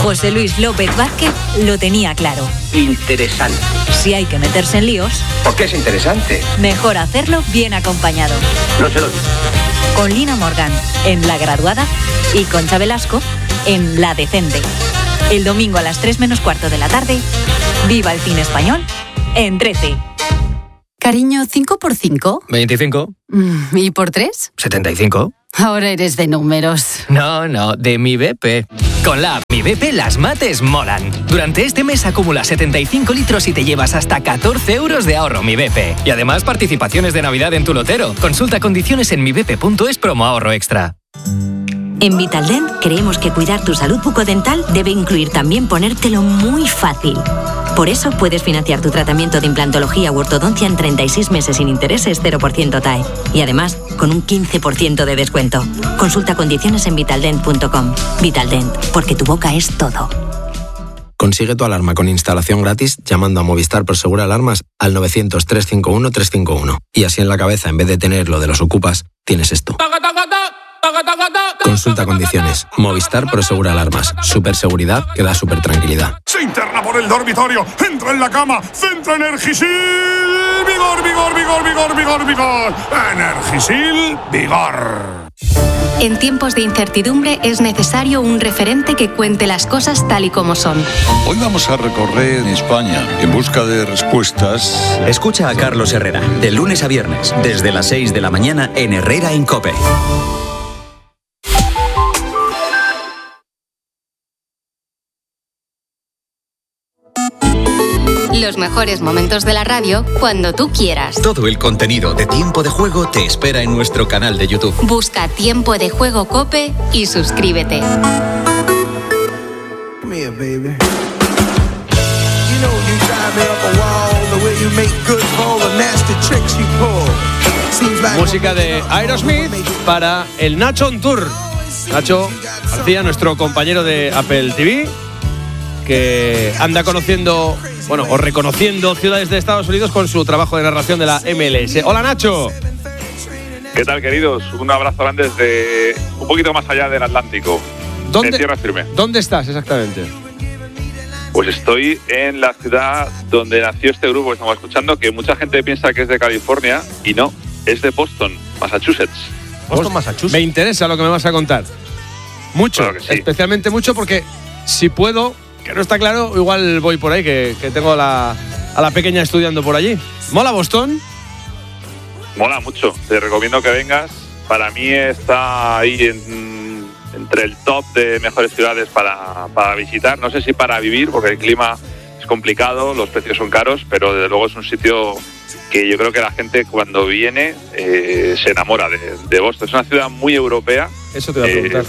José Luis López Vázquez lo tenía claro. Interesante. Si hay que meterse en líos... ¿Por qué es interesante? Mejor hacerlo bien acompañado. No se lo digo. Con Lina Morgan, en La Graduada, y Concha Velasco, en La Decente. El domingo a las 3:15 de la tarde, viva el cine español en 13. Cariño, ¿5 por 5? 25. ¿Y por 3? 75. Ahora eres de números. No, de Mi BP. Con la app Mi BP las mates molan. Durante este mes acumula 75 litros y te llevas hasta 14 euros de ahorro Mi BP. Y además participaciones de Navidad en tu lotero. Consulta condiciones en mibp.es promo ahorro extra. En Vitaldent creemos que cuidar tu salud bucodental debe incluir también ponértelo muy fácil. Por eso puedes financiar tu tratamiento de implantología u ortodoncia en 36 meses sin intereses 0% TAE. Y además, con un 15% de descuento. Consulta condiciones en vitaldent.com. Vitaldent, porque tu boca es todo. Consigue tu alarma con instalación gratis llamando a Movistar Prosegur Alarmas al 900-351-351. Y así en la cabeza, en vez de tener lo de los ocupas, tienes esto. Consulta condiciones. Movistar Prosegur Alarmas. Superseguridad que da super tranquilidad. Se interna por el dormitorio. Entra en la cama. Centra Energisil. Vigor, vigor, vigor, vigor, vigor, vigor. Energisil, vigor. En tiempos de incertidumbre es necesario un referente que cuente las cosas tal y como son. Hoy vamos a recorrer España en busca de respuestas. Escucha a Carlos Herrera, de lunes a viernes, desde las 6 de la mañana en Herrera en COPE. Los mejores momentos de la radio cuando tú quieras. Todo el contenido de Tiempo de Juego te espera en nuestro canal de YouTube. Busca Tiempo de Juego COPE y suscríbete. Música de Aerosmith para el Nacho on Tour. Nacho García, nuestro compañero de Apple TV, que anda conociendo, o reconociendo ciudades de Estados Unidos con su trabajo de narración de la MLS. Hola, Nacho. ¿Qué tal, queridos? Un abrazo grande desde un poquito más allá del Atlántico. En tierra firme. ¿Dónde estás exactamente? Pues estoy en la ciudad donde nació este grupo que estamos escuchando, que mucha gente piensa que es de California, y no, es de Boston, Massachusetts. Boston, Massachusetts. Me interesa lo que me vas a contar. Mucho, claro que sí. Especialmente mucho, porque si puedo, que no está claro, igual voy por ahí, que tengo a la pequeña estudiando por allí. ¿Mola Boston? Mola mucho, te recomiendo que vengas. Para mí está ahí entre el top de mejores ciudades para visitar. No sé si para vivir, porque el clima es complicado, los precios son caros, pero desde luego es un sitio que yo creo que la gente cuando viene se enamora de Boston. Es una ciudad muy europea. Eso te voy a preguntar.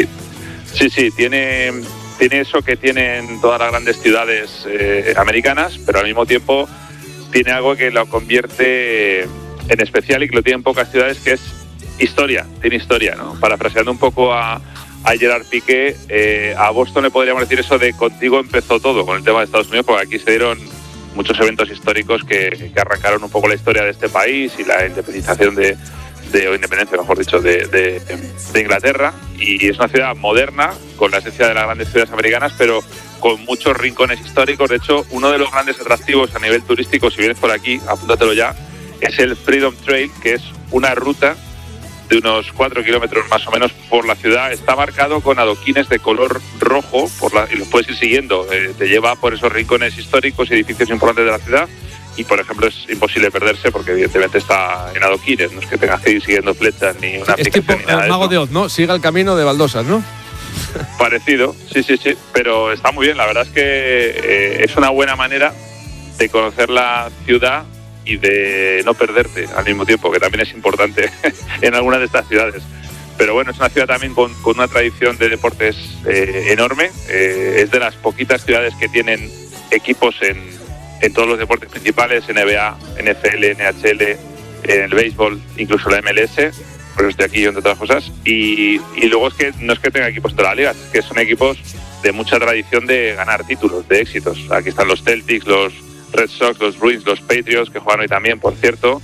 Sí, tiene eso que tienen todas las grandes ciudades americanas, pero al mismo tiempo tiene algo que lo convierte en especial y que lo tienen pocas ciudades, que es historia. Tiene historia, ¿no? Parafraseando un poco a Gerard Piqué, a Boston le podríamos decir eso de contigo empezó todo con el tema de Estados Unidos, porque aquí se dieron muchos eventos históricos que arrancaron un poco la historia de este país y la independización o independencia, mejor dicho, de Inglaterra. Y es una ciudad moderna, con la esencia de las grandes ciudades americanas, pero con muchos rincones históricos. De hecho, uno de los grandes atractivos a nivel turístico, si vienes por aquí, apúntatelo ya, es el Freedom Trail, que es una ruta de unos 4 kilómetros más o menos por la ciudad. Está marcado con adoquines de color rojo y los puedes ir siguiendo. Te lleva por esos rincones históricos y edificios importantes de la ciudad. Y, por ejemplo, es imposible perderse porque evidentemente está en adoquines. No es que tengas que ir siguiendo flechas ni una aplicación. Es tipo ni nada el Mago de Oz, ¿no? Siga el camino de baldosas, ¿no? Parecido, sí. Pero está muy bien. La verdad es que es una buena manera de conocer la ciudad y de no perderte al mismo tiempo, que también es importante en algunas de estas ciudades. Pero bueno, es una ciudad también con una tradición de deportes enorme. Es de las poquitas ciudades que tienen equipos en todos los deportes principales, NBA, NFL, NHL, en el béisbol, incluso la MLS, por eso estoy aquí, entre otras cosas. Y luego es que no es que tenga equipos de toda la liga, es que son equipos de mucha tradición de ganar títulos, de éxitos. Aquí están los Celtics, los Red Sox, los Bruins, los Patriots, que juegan hoy también, por cierto.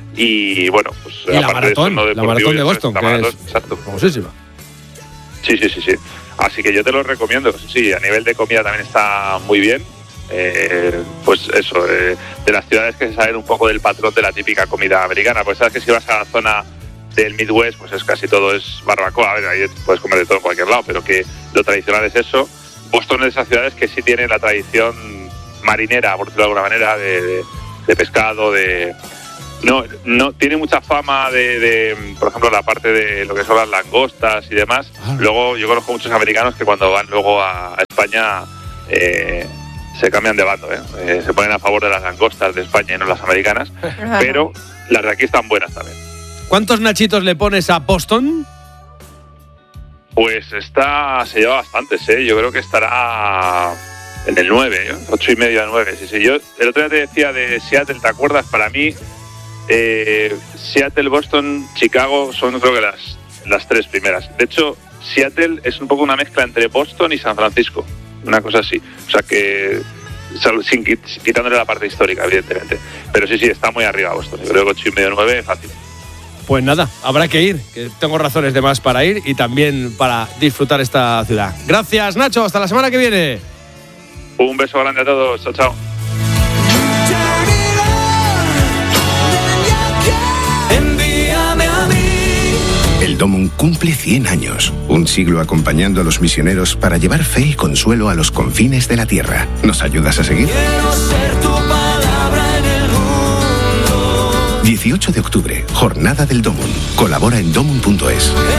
Y bueno, pues y la maratón, de Boston, que es exacto, famosísima. Sí. Así que yo te lo recomiendo. Sí, a nivel de comida también está muy bien. Pues eso, de las ciudades que se salen un poco del patrón de la típica comida americana. Pues sabes que si vas a la zona del Midwest, pues es casi todo es barbacoa. A ver, ahí puedes comer de todo en cualquier lado, pero que lo tradicional es eso. Boston es de esas ciudades que sí tienen la tradición marinera, por decirlo de alguna manera, de pescado, no tiene mucha fama de, por ejemplo, la parte de lo que son las langostas y demás. Luego yo conozco muchos americanos que cuando van luego a España se cambian de bando, se ponen a favor de las langostas de España y no las americanas, pero las de aquí están buenas también. ¿Cuántos nachitos le pones a Boston? Pues se lleva bastantes, yo creo que estará en el 9, 8,5 a 9. Sí. Yo el otro día te decía de Seattle, ¿te acuerdas? Para mí, Seattle, Boston, Chicago son creo que las tres primeras. De hecho, Seattle es un poco una mezcla entre Boston y San Francisco, una cosa así. O sea que, quitándole la parte histórica, evidentemente. Pero sí, está muy arriba Boston. Yo creo que 8,5 a 9 fácil. Pues nada, habrá que ir, que tengo razones de más para ir y también para disfrutar esta ciudad. Gracias, Nacho, hasta la semana que viene. Un beso grande a todos, chao, chao. El Domum cumple 100 años, un siglo acompañando a los misioneros para llevar fe y consuelo a los confines de la tierra. ¿Nos ayudas a seguir? Quiero ser tu palabra en el mundo. 18 de octubre, Jornada del Domum. Colabora en domum.es.